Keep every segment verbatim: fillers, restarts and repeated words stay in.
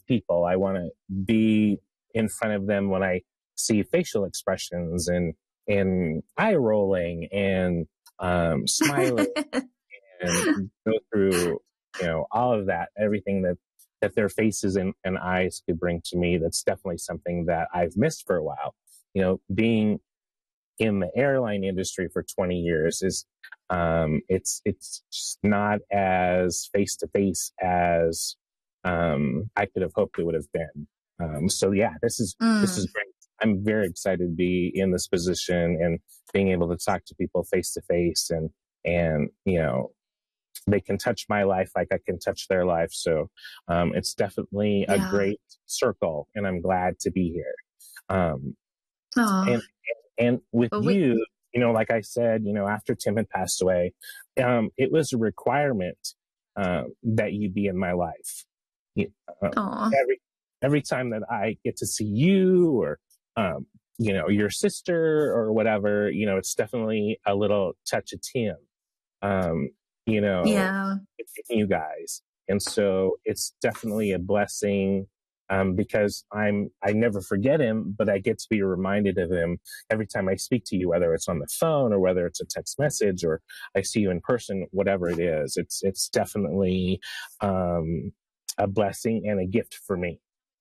people. I want to be in front of them when I see facial expressions and, and eye rolling and, um, smiling and go through, you know, all of that, everything that, that their faces and, and eyes could bring to me. That's definitely something that I've missed for a while. You know, being in the airline industry for twenty years is, um, it's, it's just not as face to face as, um, I could have hoped it would have been. Um, so yeah, this is, Mm. this is great. I'm very excited to be in this position and being able to talk to people face to face and, and, you know, they can touch my life like I can touch their life. So, um, it's definitely a Yeah. great circle and I'm glad to be here. Um, Aw. and, and with Well, we, you, you know, like I said, you know, after Tim had passed away, um, it was a requirement, um, that you be in my life. You, uh, aw. every, every time that I get to see you or, um, you know, your sister or whatever, you know, it's definitely a little touch of Tim, um, you know, Yeah. you guys. And so it's definitely a blessing, um, because I'm, I never forget him, but I get to be reminded of him every time I speak to you, whether it's on the phone or whether it's a text message or I see you in person, whatever it is. It's, it's definitely, um, a blessing and a gift for me.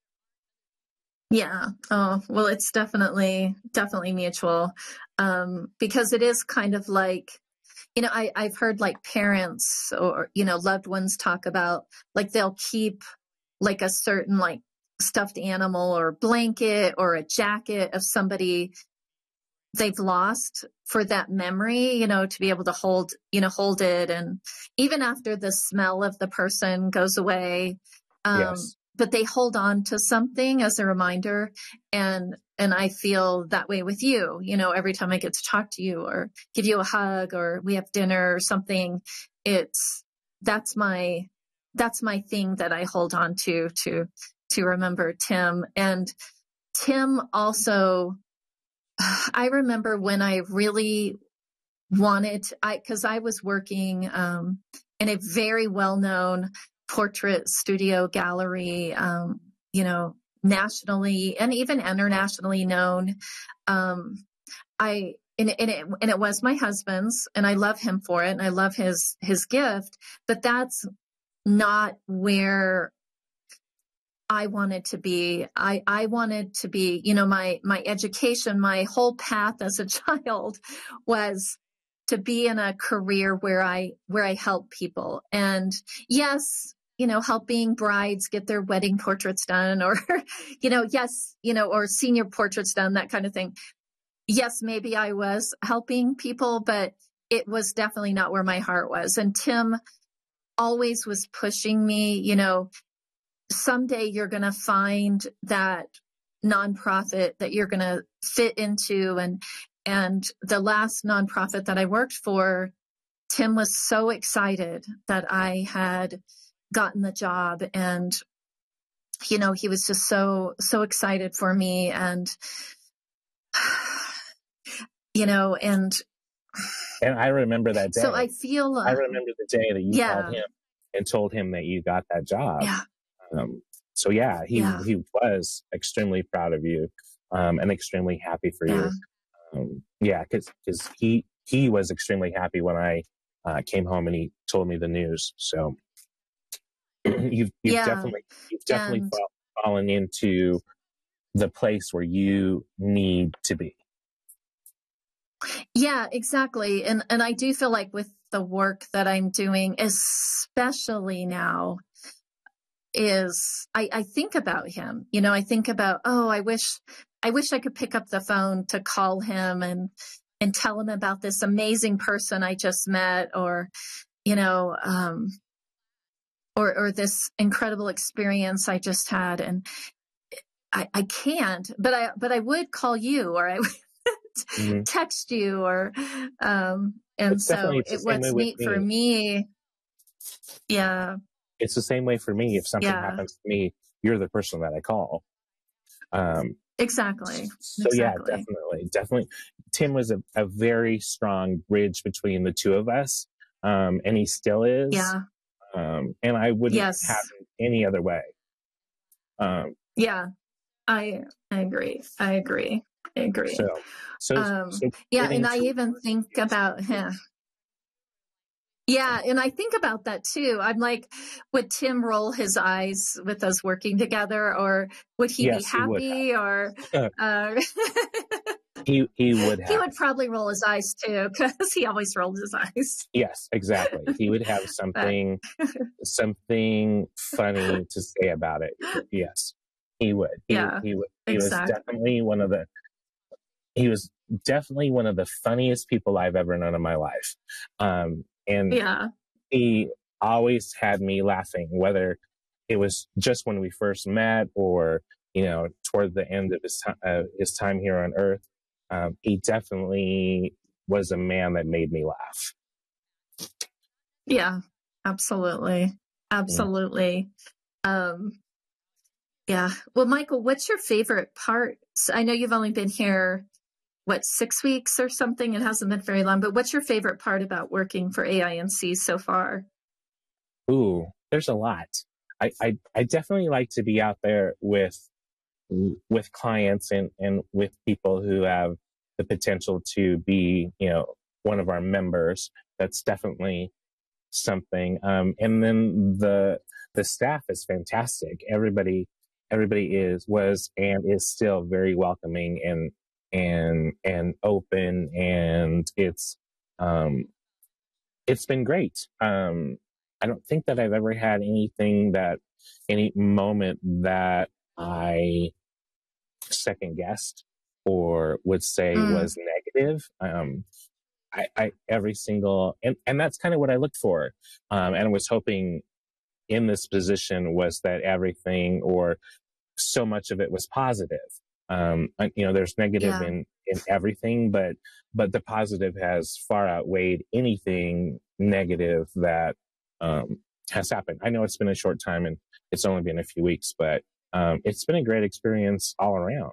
Yeah. Oh, well, it's definitely, definitely mutual. Um, because it is kind of like, you know, I, I've heard like parents or, you know, loved ones talk about like they'll keep like a certain like stuffed animal or blanket or a jacket of somebody they've lost for that memory, you know, to be able to hold, you know, hold it. And even after the smell of the person goes away, um, Yes. but they hold on to something as a reminder. And, and I feel that way with you, you know, every time I get to talk to you or give you a hug or we have dinner or something, it's, that's my, that's my thing that I hold on to, to, to remember Tim. And Tim also, I remember when I really wanted, I, cause I was working, um, in a very well-known portrait studio gallery, um, you know, nationally and even internationally known. Um, I, and, and it, and it was my husband's and I love him for it and I love his, his gift, but that's not where I wanted to be. I, I wanted to be, you know, my, my education, my whole path as a child was to be in a career where I, where I help people. And yes, you know, helping brides get their wedding portraits done or, you know, yes, you know, or senior portraits done, that kind of thing. Yes, maybe I was helping people, but it was definitely not where my heart was. And Tim always was pushing me, you know, someday you're going to find that nonprofit that you're going to fit into. And, and the last nonprofit that I worked for, Tim was so excited that I had gotten the job and, you know, he was just so, so excited for me and, you know, and, And I remember that day. so I feel, uh, I remember the day that you yeah, called him and told him that you got that job. yeah, Um, so yeah, he, yeah, he was extremely proud of you, um, and extremely happy for yeah, you. Um, yeah, cause, cause he, he was extremely happy when I, uh, came home and he told me the news. So you've, you've yeah. definitely, you've definitely And fall, fallen into the place where you need to be. yeah, exactly. And, and I do feel like with the work that I'm doing, especially now, is I, I think about him, you know, I think about, oh, I wish, I wish I could pick up the phone to call him and, and tell him about this amazing person I just met or, you know, um, or, or this incredible experience I just had. And I, I can't, but I, but I would call you or I would Mm-hmm. text you or, um, and It's so definitely, it's the it, same way what's with neat for me. me. Yeah. It's the same way for me. If something Yeah, happens to me, you're the person that I call. Um, exactly. so yeah, Exactly. definitely, definitely. Tim was a, a very strong bridge between the two of us. Um, and he still is. Yeah. Um, and I wouldn't Yes. have it any other way. Um, Yeah, I I agree. I agree. I agree. so, so, Um, so yeah, and getting I to even think about him. Yeah, and I think about that too. I'm like, would Tim roll his eyes with us working together, or would he be yes, he would happy? Or have. uh, he he would he have. would probably roll his eyes too, because he always rolled his eyes. Yes, exactly. He would have But something something funny to say about it. Yes, he would. He yeah, he would. He was exactly. definitely one of the. He was definitely one of the funniest people I've ever known in my life, um, and Yeah, he always had me laughing, whether it was just when we first met or you know toward the end of his time uh, his time here on Earth. Um, he definitely was a man that made me laugh. yeah, absolutely, Mm. absolutely. Um, yeah. Well, Michael, what's your favorite part? So I know you've only been here, what, six weeks or something? It hasn't been very long, but what's your favorite part about working for A I N C so far? Ooh, there's a lot. I, I, I definitely like to be out there with with clients and, and with people who have the potential to be, you know, one of our members. That's definitely something. Um, and then the the staff is fantastic. Everybody everybody is was and is still very welcoming and and and open, and it's um it's been great. Um, I don't think that I've ever had anything that, any moment that I second guessed or would say Mm, was negative. Um, I, I, every single, and, and that's kind of what I looked for. Um, and was hoping in this position was that everything or so much of it was positive. Um, you know, there's negative yeah. in, in everything, but, but the positive has far outweighed anything negative that, um, has happened. I know it's been a short time and it's only been a few weeks, but, um, it's been a great experience all around.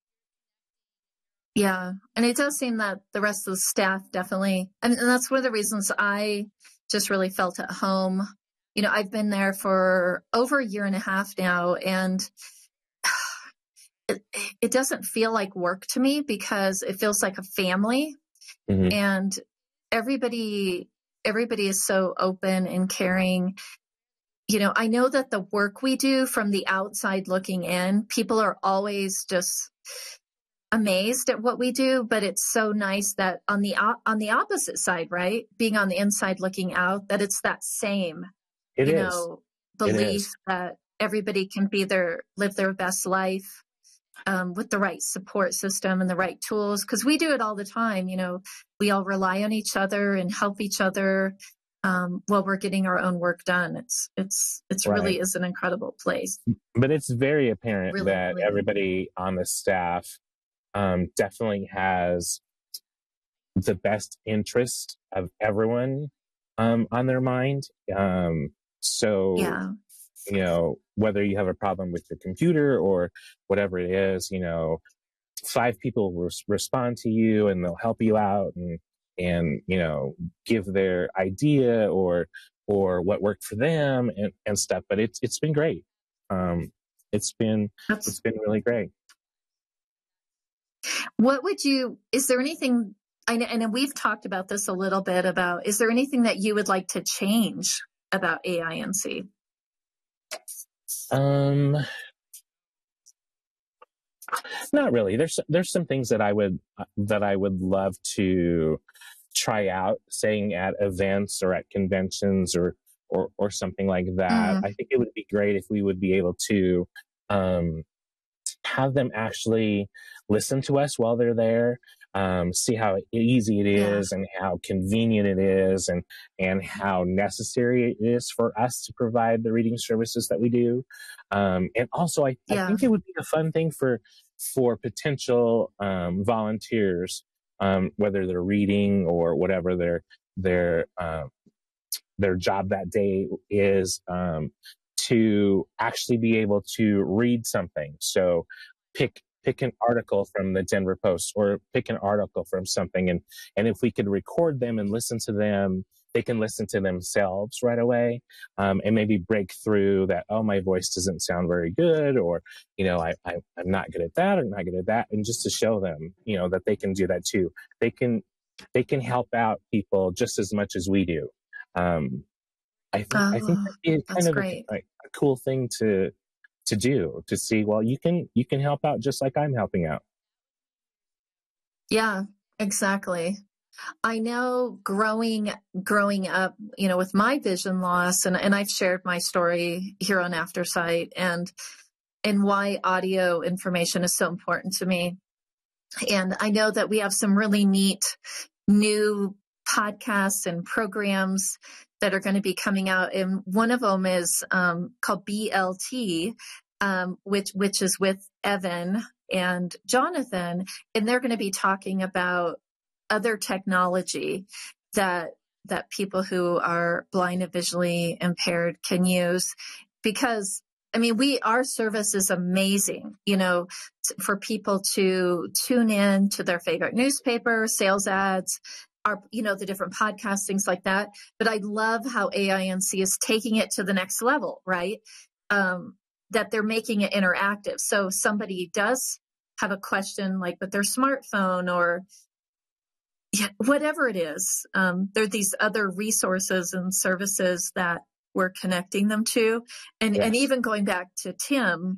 Yeah. And it does seem that the rest of the staff definitely, and, and that's one of the reasons I just really felt at home. You know, I've been there for over a year and a half now, and it, it doesn't feel like work to me because it feels like a family, Mm-hmm. and everybody, everybody is so open and caring. You know, I know that the work we do from the outside looking in, people are always just amazed at what we do, but it's so nice that on the on the opposite side, right? Being on the inside looking out, that it's that same, It you is. know, It belief is. that everybody can be their live their best life um, with the right support system and the right tools. Because we do it all the time. You know, we all rely on each other and help each other um, while we're getting our own work done. It's it's it's Right. really is an incredible place. But it's very apparent Really, that really. everybody on the staff um, definitely has the best interest of everyone um, on their mind. Um, so, Yeah. you know, whether you have a problem with your computer or whatever it is, you know, five people will res- respond to you and they'll help you out and, and, you know, give their idea or, or what worked for them and, and stuff. But it's, it's been great. Um, it's been, That's it's been really great. What would you, is there anything, I know, and we've talked about this a little bit about, is there anything that you would like to change about A I N C? Um, not really. There's, there's some things that I would, that I would love to try out, saying at events or at conventions or, or, or something like that. Mm, I think it would be great if we would be able to, um, have them actually listen to us while they're there, um, see how easy it yeah, is and how convenient it is and, and how necessary it is for us to provide the reading services that we do. Um, and also I, I yeah, think it would be a fun thing for, for potential, um, volunteers, um, whether they're reading or whatever their, their, um, their job that day is, um, to actually be able to read something. So pick pick an article from the Denver Post or pick an article from something, and and if we could record them and listen to them they can listen to themselves right away, um, and maybe break through that, oh, my voice doesn't sound very good, or, you know, I, I, I'm not good at that or not good at that. And just to show them, you know, that they can do that too. They can, they can help out people just as much as we do. Um, I think, Oh, I think it's kind that's of a, great. a, a cool thing to, to do, to see, well, you can, you can help out just like I'm helping out. Yeah, exactly. I know growing, growing up, you know, with my vision loss, and, and I've shared my story here on Aftersight, and, and why audio information is so important to me. And I know that we have some really neat new podcasts and programs that are going to be coming out. And one of them is um, called B L T, um, which, which is with Evan and Jonathan. And they're going to be talking about other technology that, that people who are blind and visually impaired can use. Because I mean, we, our service is amazing, you know, t- for people to tune in to their favorite newspaper, sales ads, our, you know, the different podcasts, things like that. But I love how A I N C is taking it to the next level, right? Um, that they're making it interactive. So if somebody does have a question, like with their smartphone or yeah, whatever it is, um, there are these other resources and services that we're connecting them to. And, Yes. and even going back to Tim,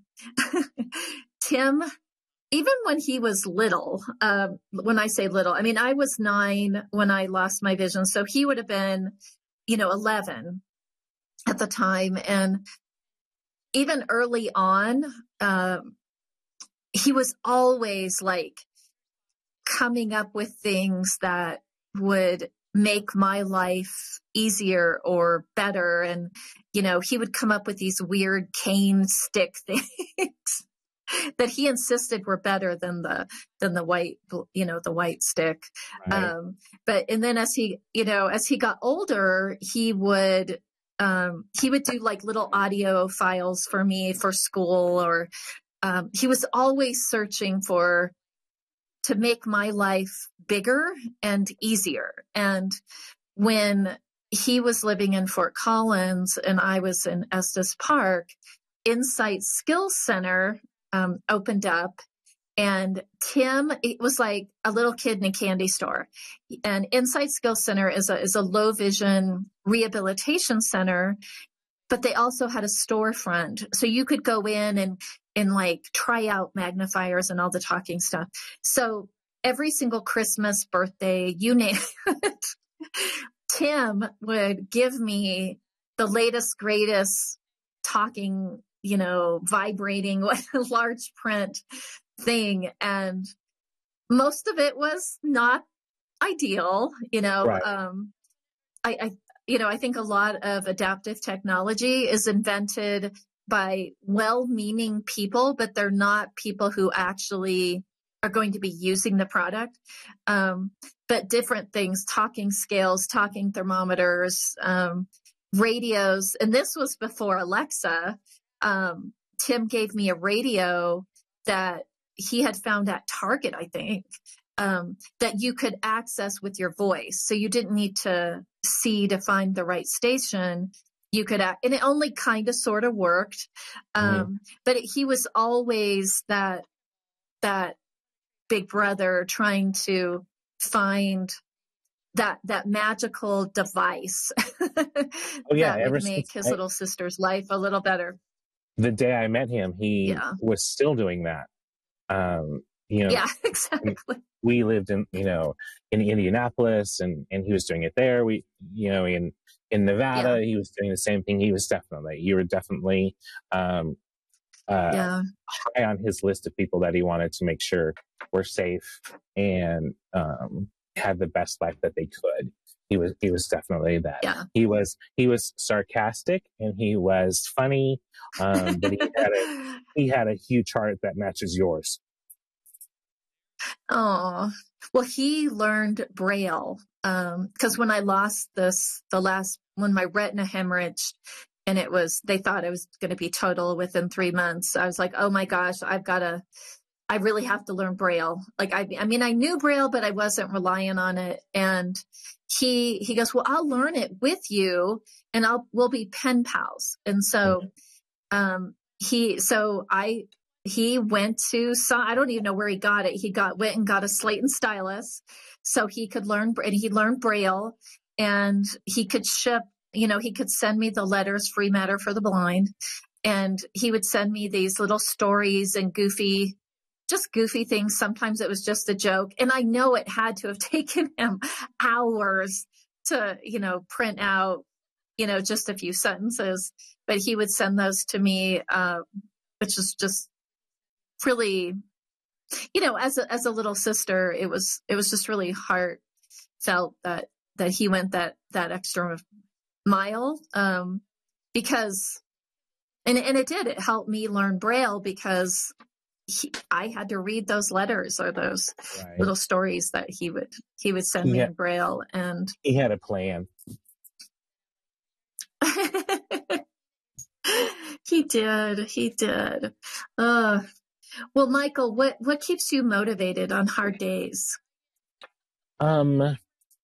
Tim, even when he was little, uh, when I say little, I mean, I was nine when I lost my vision. So he would have been, you know, eleven at the time. And even early on, um, he was always like coming up with things that would make my life easier or better. And, you know, he would come up with these weird cane stick things that he insisted were better than the, than the white, you know, the white stick. Right. Um, but, and then as he, you know, as he got older, he would, um, he would do like little audio files for me for school, or, um, he was always searching for, to make my life bigger and easier. And when he was living in Fort Collins and I was in Estes Park, Insight Skills Center um, opened up, and Tim, it was like a little kid in a candy store. And Insight Skills Center is a, is a low vision rehabilitation center, but they also had a storefront. So you could go in and, and like try out magnifiers and all the talking stuff. So every single Christmas, birthday, you name it, Tim would give me the latest, greatest talking, you know, vibrating large print thing. And most of it was not ideal, you know, Right. um, I, I, you know, I think a lot of adaptive technology is invented by well-meaning people, but they're not people who actually are going to be using the product. Um, but different things, talking scales, talking thermometers, um, radios. And this was before Alexa. Um, Tim gave me a radio that he had found at Target, I think, um, that you could access with your voice. So you didn't need to see to find the right station. You could, act, and it only kind of sort of worked. Um, mm-hmm. But it, he was always that, that big brother trying to find that, that magical device oh, yeah, that would make his I, little sister's life a little better. The day I met him, he yeah. was still doing that. Um, you know, yeah, exactly. We lived in, you know, in Indianapolis, and, and he was doing it there. We, you know, in, in Nevada, yeah. he was doing the same thing. He was definitely, you were definitely, um, uh, yeah. high on his list of people that he wanted to make sure were safe and, um, had the best life that they could. He was, he was definitely that. Yeah. He was, he was sarcastic and he was funny. Um, but he had a, he had a huge heart that matches yours. Oh, well, he learned Braille. Um, cause when I lost this, the last, when my retina hemorrhaged and it was, they thought it was going to be total within three months. I was like, oh my gosh, I've got to, I really have to learn Braille. Like, I, I mean, I knew Braille, but I wasn't relying on it. And he, he goes, well, I'll learn it with you and I'll, we'll be pen pals. And so, um, he, so I, he went to, so I don't even know where he got it. He got, went and got a slate and stylus so he could learn, and he learned Braille, and he could ship, you know, he could send me the letters, Free Matter for the Blind. And he would send me these little stories and goofy, just goofy things. Sometimes it was just a joke. And I know it had to have taken him hours to, you know, print out, you know, just a few sentences, but he would send those to me, uh, which is just really, you know, as a, as a little sister, it was, it was just really heartfelt that, that he went that, that extra mile, um, because, and, and it did, it helped me learn Braille because he, I had to read those letters or those right. little stories that he would, he would send he me had, in Braille. And he had a plan. He did. He did. Uh, well, Michael, what, what keeps you motivated on hard days? Um,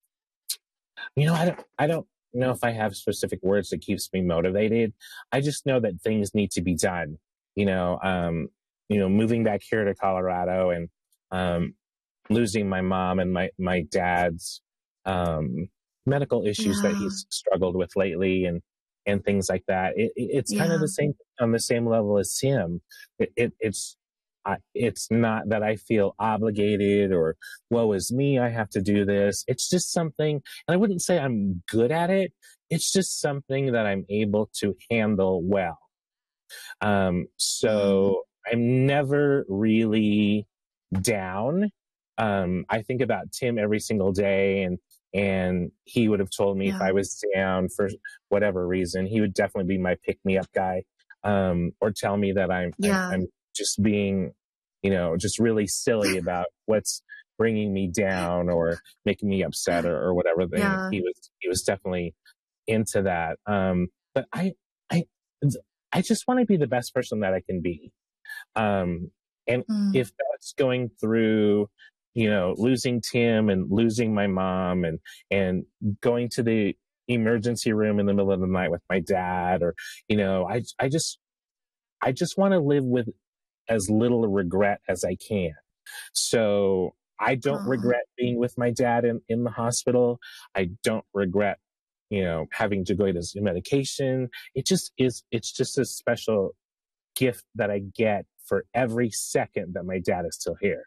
you know, I don't, I don't know if I have specific words that keeps me motivated. I just know that things need to be done. You know, um, you know, moving back here to Colorado and, um, losing my mom and my, my dad's, um, medical issues yeah. that he's struggled with lately and, and things like that. It, it, it's yeah. kind of the same on the same level as him. It, it, it's, I, it's not that I feel obligated or woe is me, I have to do this. It's just something, and I wouldn't say I'm good at it. It's just something that I'm able to handle well. Um, so mm. I'm never really down. Um, I think about Tim every single day, and And he would have told me yeah. if I was down for whatever reason, he would definitely be my pick-me-up guy, um, or tell me that I'm, yeah. I'm, I'm just being, you know, just really silly about what's bringing me down or making me upset or, or whatever. Yeah. He was, he was definitely into that. Um, but I, I, I just want to be the best person that I can be. Um, and mm. if that's going through, you know, losing Tim and losing my mom and, and going to the emergency room in the middle of the night with my dad, or, you know, I, I just, I just want to live with as little regret as I can. So I don't oh. regret being with my dad in, in the hospital. I don't regret, you know, having to go to this medication. It just is, it's just a special gift that I get for every second that my dad is still here.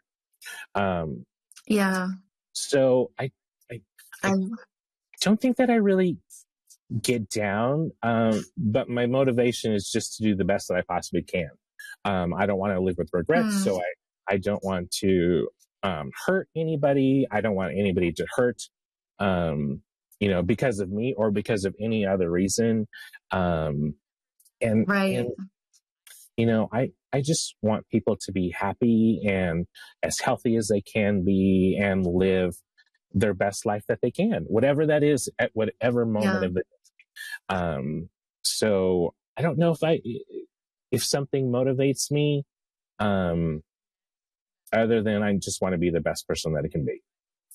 Um, yeah. So I, I, I um, don't think that I really get down. Um, but my motivation is just to do the best that I possibly can. Um, I don't want to live with regrets. Mm. So I, I don't want to, um, hurt anybody. I don't want anybody to hurt, um, you know, because of me or because of any other reason. Um, and, right. and, you know, I, I just want people to be happy and as healthy as they can be and live their best life that they can, whatever that is at whatever moment yeah. of the day. Um, so I don't know if I, if something motivates me, um, other than I just want to be the best person that it can be.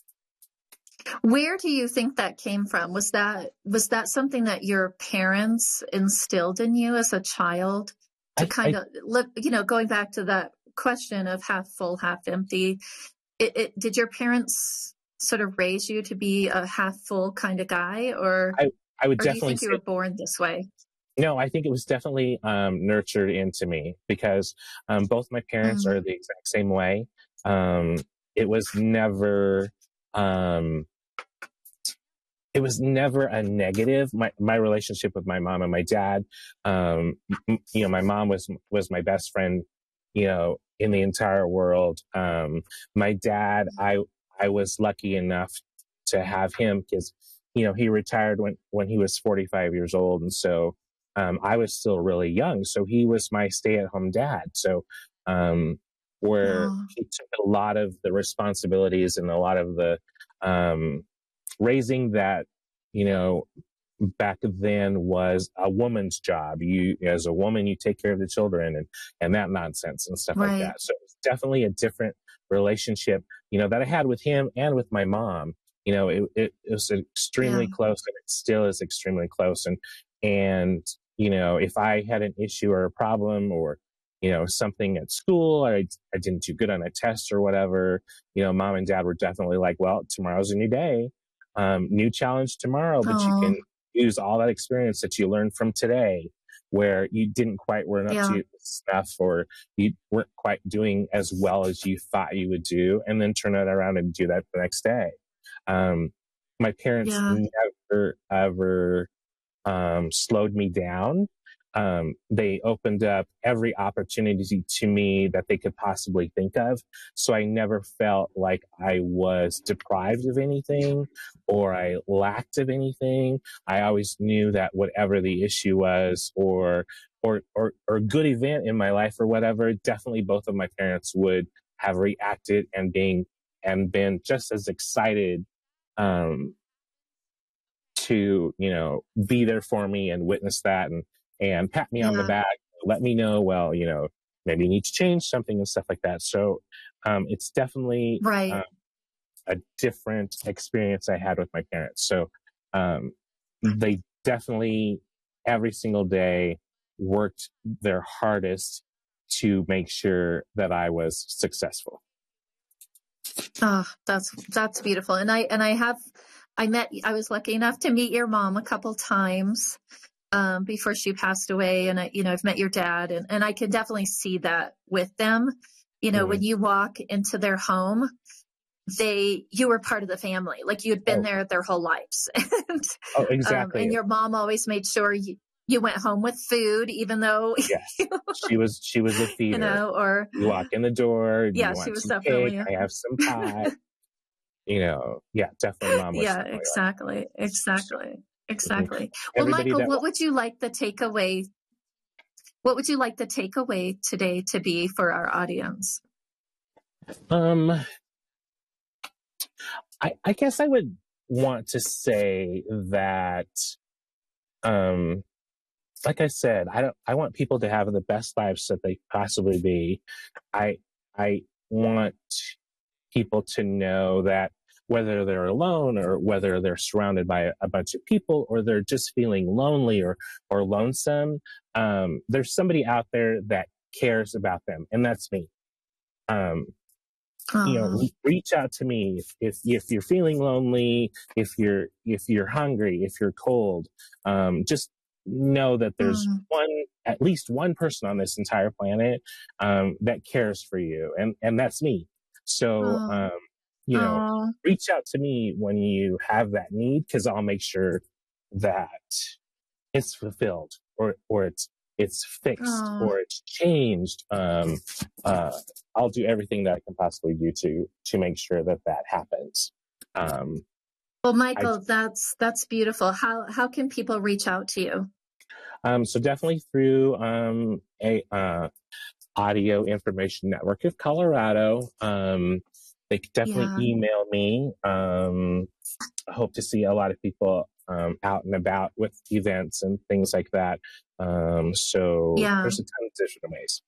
Where do you think that came from? Was that, was that something that your parents instilled in you as a child? To kind I, of look, you know, going back to that question of half full, half empty, it, it, did your parents sort of raise you to be a half full kind of guy, or, I, I would or definitely do you think say, you were born this way? No, I think it was definitely um, nurtured into me because um, both my parents mm. are the exact same way. Um, it was never, um, it was never a negative. My, my relationship with my mom and my dad, um, m- you know, my mom was, was my best friend, you know, in the entire world. Um, my dad, I, I was lucky enough to have him because, you know, he retired when, when he was forty-five years old. And so, um, I was still really young. So he was my stay at home dad. So, um, where wow. he took a lot of the responsibilities and a lot of the, um, raising that, you know, back then was a woman's job. You, as a woman, you take care of the children and, and that nonsense and stuff Right. like that. So it's definitely a different relationship, you know, that I had with him and with my mom. You know, it, it, it was extremely Yeah. close, and it still is extremely close. And, and, you know, if I had an issue or a problem or, you know, something at school, or I, I didn't do good on a test or whatever, you know, mom and dad were definitely like, well, tomorrow's a new day, um, new challenge tomorrow, but you Oh, can use all that experience that you learned from today where you didn't quite run up yeah. to snuff, or you weren't quite doing as well as you thought you would do, and then turn it around and do that the next day. Um, my parents Yeah. never, ever um, slowed me down. Um, they opened up every opportunity to me that they could possibly think of. So I never felt like I was deprived of anything or I lacked of anything. I always knew that whatever the issue was, or, or, or, or a good event in my life or whatever, definitely both of my parents would have reacted and being, and been just as excited, um, to, you know, be there for me and witness that, and, and pat me on the Yeah. back, let me know, well, you know, maybe you need to change something and stuff like that. So, um, it's definitely, Right. um, a different experience I had with my parents. So, um, they definitely every single day worked their hardest to make sure that I was successful. Oh, that's, that's beautiful. And I, and I have, I met, I was lucky enough to meet your mom a couple times, um, before she passed away. And I, you know, I've met your dad, and, and I can definitely see that with them. You know, Mhm. when you walk into their home, they, you were part of the family, like you'd been Oh, there their whole lives. and, oh, um, exactly. and your mom always made sure you, you went home with food, even though, Yes. She was, she was a you feeder. know, or You walk in the door, do yeah, you she want was some cake? definitely a, I have some pie. You know, yeah, definitely mom was yeah, definitely like exactly. so. Exactly. Mhm. Exactly. Well, Everybody Michael, that what would you like the takeaway? What would you like the takeaway today to be for our audience? um I, I guess I would want to say that um like I said, I don't I want people to have the best lives that they possibly be. I I want people to know that whether they're alone or whether they're surrounded by a, a bunch of people or they're just feeling lonely or or lonesome, um, there's somebody out there that cares about them, and that's me. Um, you know, Oh, re- reach out to me if, if if you're feeling lonely, if you're if you're hungry, if you're cold. Um, just know that there's mm, one, at least one person on this entire planet um, that cares for you, and and that's me. So, oh, um, you know, oh, reach out to me when you have that need, because I'll make sure that it's fulfilled, or or it's it's fixed, oh. or it's changed. Um, uh, I'll do everything that I can possibly do to to make sure that that happens. Um, Well, I Michael, that's that's beautiful. How how can people reach out to you? um, so definitely through um, a uh, Audio Information Network of Colorado. Um, they could definitely Yeah, email me. Um, I hope to see a lot of people um, out and about with events and things like that. Um, so yeah, there's a ton of different ways.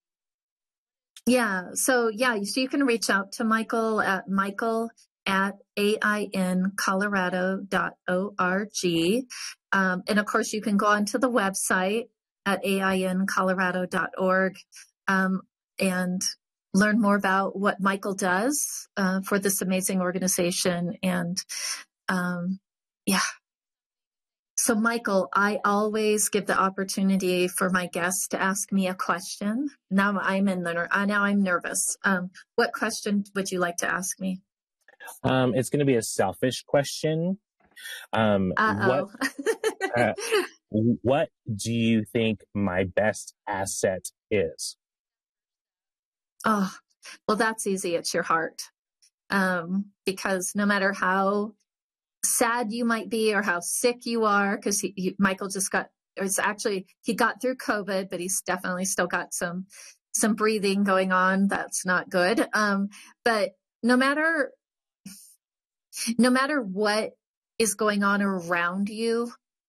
yeah. So yeah, so you can reach out to Michael at Michael at A I N colorado dot org. Um, and of course, you can go onto the website at A I N colorado dot org, um, and learn more about what Michael does uh, for this amazing organization. And um, yeah. So, Michael, I always give the opportunity for my guests to ask me a question. Now I'm in the ner- uh, now I'm nervous. Um, what question would you like to ask me? Um, it's going to be a selfish question. Um, what Uh uh, oh. what do you think my best asset is? Oh, well, that's easy. It's your heart. Um, because no matter how sad you might be or how sick you are, because Michael just got, it's actually, he got through COVID, but he's definitely still got some, some breathing going on. That's not good. Um, but no matter, no matter what is going on around you,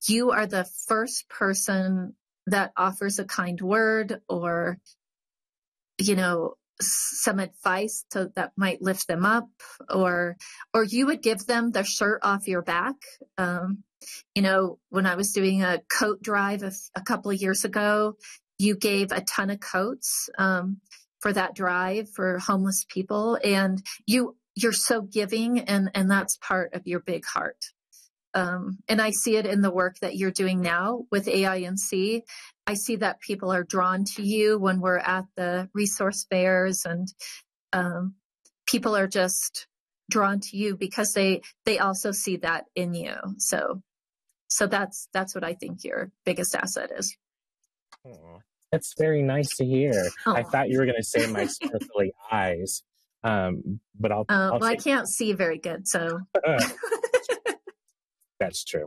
you are the first person that offers a kind word or, you know, some advice to, that might lift them up, or, or you would give them the shirt off your back. Um, you know, when I was doing a coat drive a, a couple of years ago, you gave a ton of coats, um, for that drive for homeless people. And you, you're so giving, and, and that's part of your big heart. Um, and I see it in the work that you're doing now with A I N C. I see that people are drawn to you when we're at the resource fairs, and um, people are just drawn to you because they they also see that in you. So, so that's that's what I think your biggest asset is. Oh, that's very nice to hear. Oh. I thought you were going to say my sparkly eyes, um, but I'll. Uh, I'll well, I can't see very good, so. That's true.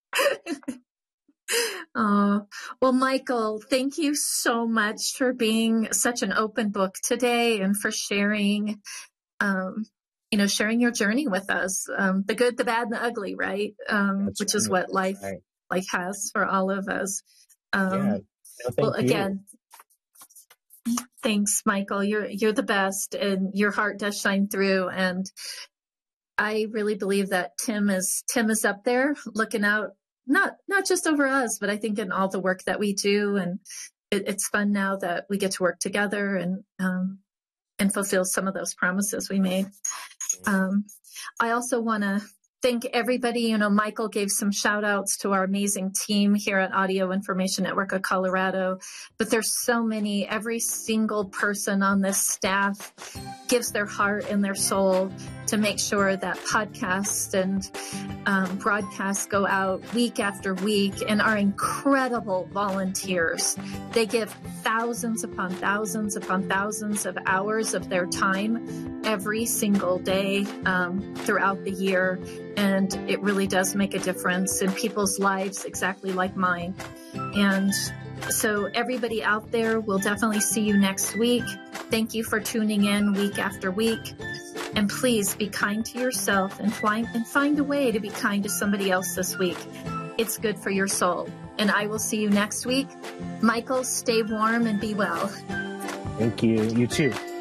Oh, well, Michael, thank you so much for being such an open book today and for sharing, um, you know, sharing your journey with us, um, the good, the bad, and the ugly, right? Um, which right. is what life, right. life has for all of us. Um, yeah. No, well, again, you. Thanks, Michael. You're, you're the best, and your heart does shine through. And I really believe that Tim is, Tim is up there looking out, not, not just over us, but I think in all the work that we do. And it, it's fun now that we get to work together and, um, and fulfill some of those promises we made. Um, I also want to thank everybody. You know, Michael gave some shout outs to our amazing team here at Audio Information Network of Colorado, but there's so many. Every single person on this staff gives their heart and their soul to make sure that podcasts and um, broadcasts go out week after week, and our incredible volunteers. They give thousands upon thousands upon thousands of hours of their time every single day um, throughout the year. And it really does make a difference in people's lives, exactly like mine. And so everybody out there, we'll definitely see you next week. Thank you for tuning in week after week. And please be kind to yourself and find, and find a way to be kind to somebody else this week. It's good for your soul. And I will see you next week. Michael, stay warm and be well. Thank you. You too.